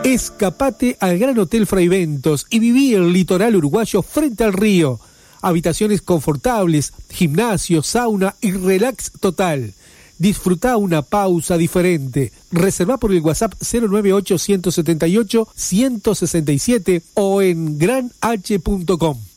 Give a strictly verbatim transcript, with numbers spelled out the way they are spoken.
Escapate al Gran Hotel Fraiventos y viví el litoral uruguayo frente al río. Habitaciones confortables, gimnasio, sauna y relax total. Disfrutá una pausa diferente. Reservá por el WhatsApp cero nueve ocho, uno siete ocho, uno seis siete o en gran h punto com.